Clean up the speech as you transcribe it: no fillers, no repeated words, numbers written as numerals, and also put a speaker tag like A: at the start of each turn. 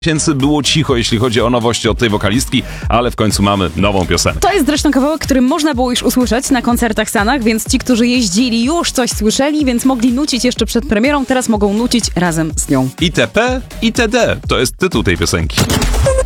A: miesięcy było cicho, jeśli chodzi o nowości od tej wokalistki, ale w końcu mamy nową piosenkę.
B: To jest zresztą kawałek, który można było już usłyszeć na koncertach Stanach, więc ci, którzy jeździli, już coś słyszeli, więc mogli nucić jeszcze przed premierą, teraz mogą nucić razem z nią.
A: ITP, ITD to jest tytuł tej piosenki.